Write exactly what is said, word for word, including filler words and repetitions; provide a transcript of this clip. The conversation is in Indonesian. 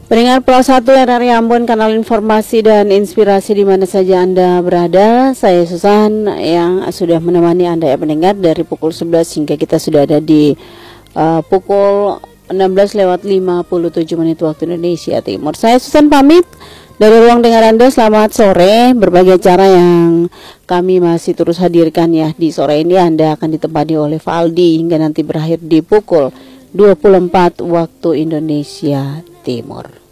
Pendengar Pro satu R R I Ambon, kanal informasi dan inspirasi di mana saja Anda berada. Saya Susan yang sudah menemani Anda ya pendengar dari pukul sebelas hingga kita sudah ada di uh, pukul enam belas lewat lima puluh tujuh menit waktu Indonesia Timur. Saya Susan pamit dari ruang dengar Anda. Selamat sore. Berbagai acara yang kami masih terus hadirkan ya di sore ini Anda akan ditempati oleh Valdi hingga nanti berakhir di pukul dua puluh empat waktu Indonesia Timur.